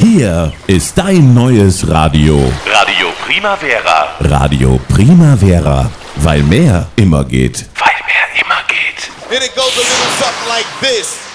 Hier ist dein neues Radio. Radio Primavera. Radio Primavera. Weil mehr immer geht. Weil mehr immer geht. Then it goes a little something like this.